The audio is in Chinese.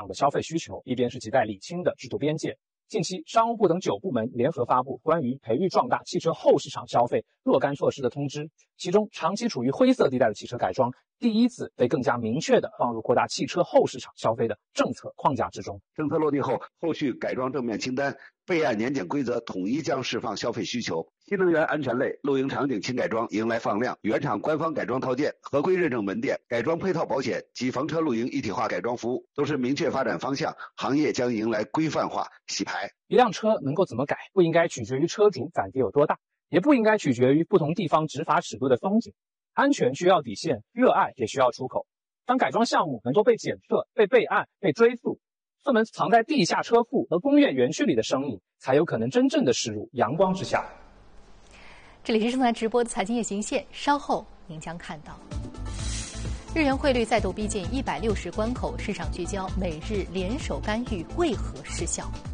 涨的消费需求，一边是亟待理清的制度边界。近期，商务部等9部门联合发布关于培育壮大汽车后市场消费若干措施的通知，其中长期处于灰色地带的汽车改装第一次被更加明确地放入扩大汽车后市场消费的政策框架之中。 政策落地后，后续改装正面清单、备案年检规则统一将释放消费需求。新能源安全类露营场景轻改装迎来放量，原厂官方改装套件、合规认证门店、改装配套保险及房车露营一体化改装服务都是明确发展方向，行业将迎来规范化洗牌。 一辆车能够怎么改，不应该取决于车主攒底有多大，也不应该取决于不同地方执法尺度的风景。安全需要底线，热爱也需要出口。当改装项目能够被检测、被备案、被追溯，这门藏在地下车库和工业园区里的生意，才有可能真正的驶入阳光之下。 这里是正在直播的财经夜行线，稍后您将看到。日元汇率再度逼近160关口，市场聚焦美日联手干预为何失效？